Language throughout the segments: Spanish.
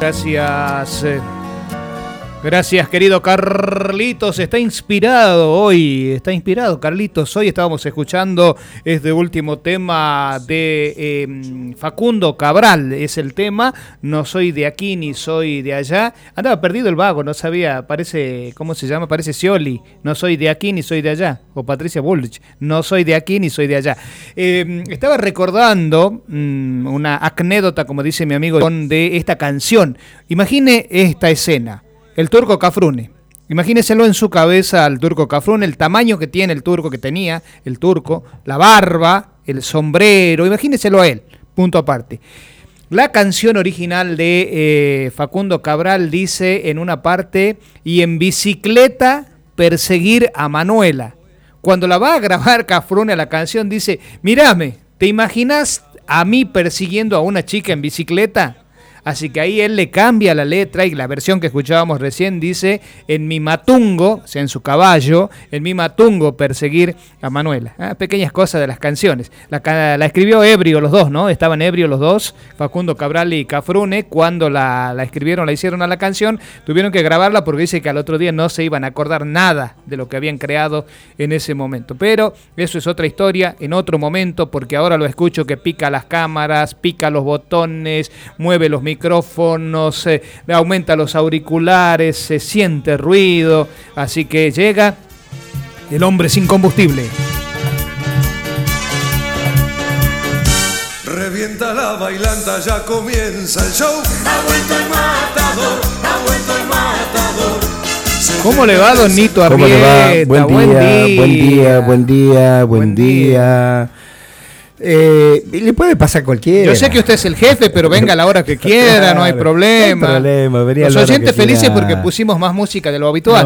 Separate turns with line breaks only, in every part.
Gracias. Gracias, querido Carlitos. Está inspirado Carlitos. Hoy estábamos escuchando este último tema de Facundo Cabral. Es el tema No soy de aquí ni soy de allá. Andaba perdido el vago, no sabía. Parece, ¿cómo se llama? Parece Scioli. No soy de aquí ni soy de allá. O Patricia Bullrich. No soy de aquí ni soy de allá. Estaba recordando una anécdota, como dice mi amigo, de esta canción. Imagine esta escena. El Turco Cafrune. Imagíneselo en su cabeza al Turco Cafrune, el tamaño que tiene el turco, que tenía el turco, la barba, el sombrero, imagíneselo a él, punto aparte. La canción original de Facundo Cabral dice en una parte, y en bicicleta perseguir a Manuela. Cuando la va a grabar Cafrune a la canción dice, mírame, ¿te imaginas a mí persiguiendo a una chica en bicicleta? Así que ahí él le cambia la letra y la versión que escuchábamos recién dice, en mi matungo, o sea, en su caballo, en mi matungo perseguir a Manuela. Pequeñas cosas de las canciones. La escribió ebrio los dos, ¿no? Estaban ebrios los dos, Facundo Cabral y Cafrune. Cuando la escribieron, la hicieron a la canción, tuvieron que grabarla porque dice que al otro día no se iban a acordar nada de lo que habían creado en ese momento. Pero eso es otra historia, en otro momento, porque ahora lo escucho que pica las cámaras, pica los botones, mueve los micrófonos, aumenta los auriculares, se siente ruido, así que llega el hombre sin combustible.
Revienta la bailanta, ya comienza el show. Ha vuelto el matador, ha vuelto el matador.
¿Cómo le va, don Nito Arrieta?
¿Cómo le va? Buen día. Le puede pasar a cualquiera.
Yo sé que usted es el jefe, pero venga a la hora que quiera, claro, no hay problema.
No hay problema.
Los oyentes felices porque pusimos más música de lo habitual.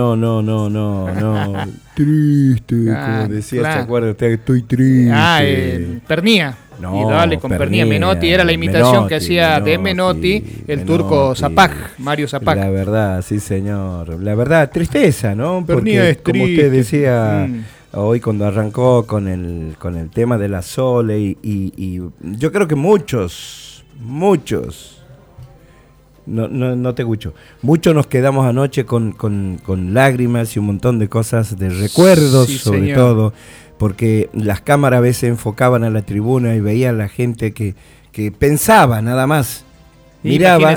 No. Triste, como decía, claro. ¿Se acuerda usted? Estoy triste.
Pernía.
No,
y dale con Pernía. Menotti era la imitación que hacía de Menotti, el turco Zapag, Mario Zapag.
La verdad, sí señor. La verdad, tristeza, ¿no?
Pernía es triste.
Como usted decía... Hoy cuando arrancó con el tema de la Sole y yo creo que muchos, no te escucho, muchos nos quedamos anoche con lágrimas y un montón de cosas, de recuerdos, sí, sobre señor. Todo, porque las cámaras a veces enfocaban a la tribuna y veían a la gente que pensaba nada más, miraba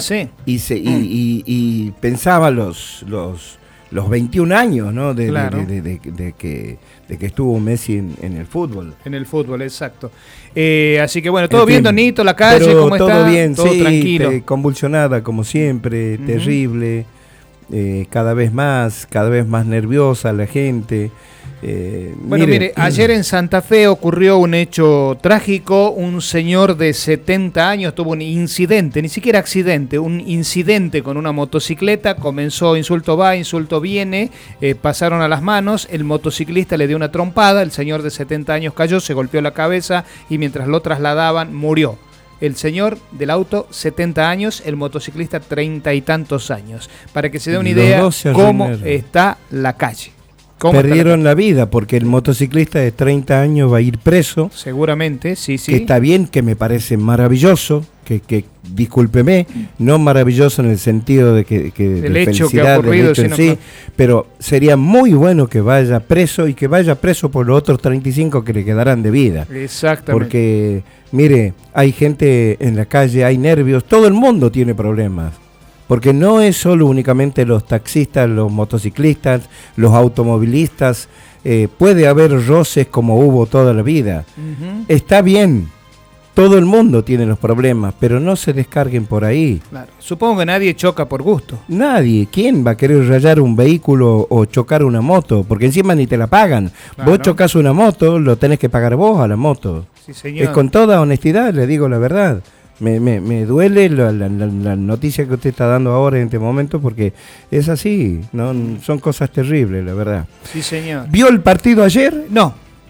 y pensaba los 21 años, ¿no?
Claro.
de que estuvo Messi en el fútbol.
En el fútbol, exacto. Así que bueno, todo bien, Donito, la calle, ¿cómo está?
Todo bien,
todo
sí,
tranquilo.
Convulsionada como siempre, terrible, cada vez más nerviosa la gente.
Bueno, mire, ayer en Santa Fe ocurrió un hecho trágico. Un señor de 70 años tuvo un incidente, ni siquiera accidente, un incidente con una motocicleta. Comenzó insulto va, insulto viene, pasaron a las manos, el motociclista le dio una trompada, el señor de 70 años cayó, se golpeó la cabeza y mientras lo trasladaban murió. El señor del auto, 70 años, el motociclista, 30 y tantos años. Para que se dé una idea cómo está la calle.
Perdieron la vida porque el motociclista de 30 años va a ir preso.
Seguramente, sí.
Que está bien, que me parece maravilloso, que discúlpeme, no maravilloso en el sentido de que
el hecho que ha ocurrido,
en sí, pero sería muy bueno que vaya preso y que vaya preso por los otros 35 que le quedarán de vida.
Exactamente.
Porque, mire, hay gente en la calle, hay nervios, todo el mundo tiene problemas. Porque no es solo únicamente los taxistas, los motociclistas, los automovilistas, puede haber roces como hubo toda la vida. Está bien, todo el mundo tiene los problemas, pero no se descarguen por ahí.
Claro. Supongo que nadie choca por gusto.
Nadie. ¿Quién va a querer rayar un vehículo o chocar una moto? Porque encima ni te la pagan. Claro. Vos chocas una moto, lo tenés que pagar vos a la moto.
Sí, señor.
Con toda honestidad, le digo la verdad. Me duele la noticia que usted está dando ahora en este momento porque es así, ¿no? Son cosas terribles, la verdad.
Sí, señor.
¿Vio el partido ayer?
No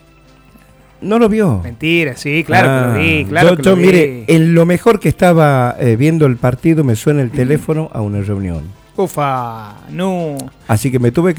lo vio.
Mentira, sí, claro que lo vi, claro
yo mire, en lo mejor que estaba viendo el partido me suena el teléfono a una reunión.
Ufa, no.
Así que me tuve